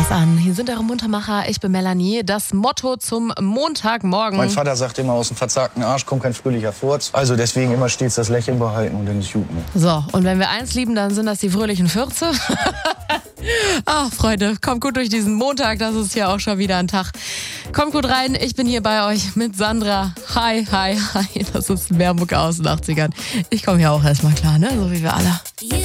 Spaß an. Hier sind eure Muntermacher. Ich bin Melanie. Das Motto zum Montagmorgen. Mein Vater sagt immer, aus dem verzagten Arsch kommt kein fröhlicher Furz. Also deswegen immer stets das Lächeln behalten und dann ist gut. So, und wenn wir eins lieben, dann sind das die fröhlichen Fürze. Ach, Freunde, kommt gut durch diesen Montag. Das ist ja auch schon wieder ein Tag. Kommt gut rein. Ich bin hier bei euch mit Sandra. Hi, hi, hi. Das ist Meermucke aus den 80ern. Ich komme ja auch erstmal klar, ne? So wie wir alle.